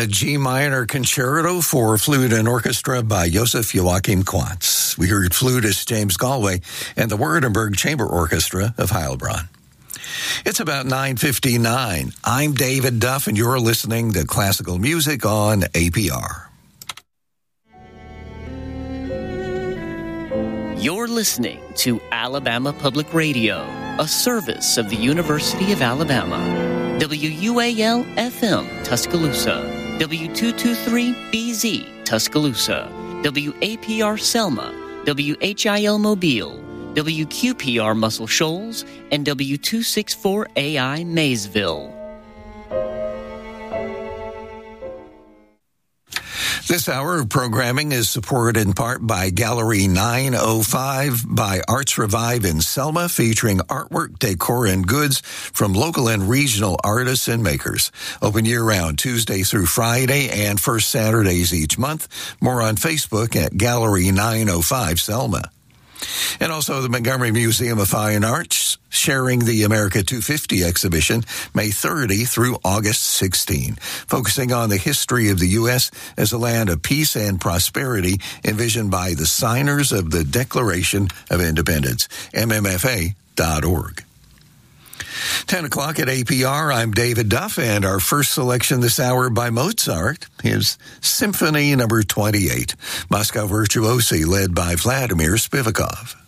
a G minor concerto for flute and orchestra by Joseph Joachim Quantz. We heard flutist James Galway and the Wurttemberg Chamber Orchestra of Heilbronn. It's about 9:59. I'm David Duff, and you're listening to classical music on APR. You're listening to Alabama Public Radio, a service of the University of Alabama. WUAL-FM, Tuscaloosa. W223BZ, Tuscaloosa. WAPR Selma. WHIL Mobile. WQPR Muscle Shoals. And W264AI Maysville. This hour of programming is supported in part by Gallery 905 by Arts Revive in Selma, featuring artwork, decor, and goods from local and regional artists and makers. Open year-round, Tuesday through Friday, and first Saturdays each month. More on Facebook at Gallery 905 Selma. And also the Montgomery Museum of Fine Arts sharing the America 250 exhibition May 30 through August 16, focusing on the history of the U.S. as a land of peace and prosperity envisioned by the signers of the Declaration of Independence, mmfa.org. 10 o'clock at APR, I'm David Duff, and our first selection this hour by Mozart is Symphony No. 28, Moscow Virtuosi, led by Vladimir Spivakov.